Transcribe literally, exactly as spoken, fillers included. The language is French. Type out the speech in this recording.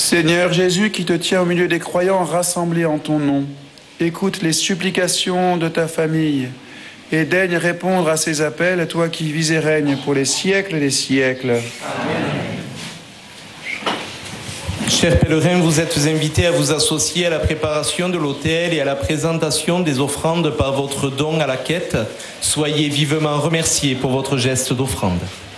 Seigneur Jésus, qui te tiens au milieu des croyants rassemblés en ton nom, écoute les supplications de ta famille et daigne répondre à ces appels, toi qui vis et règnes pour les siècles des siècles. Amen. Chers pèlerins, vous êtes invités à vous associer à la préparation de l'autel et à la présentation des offrandes par votre don à la quête. Soyez vivement remerciés pour votre geste d'offrande.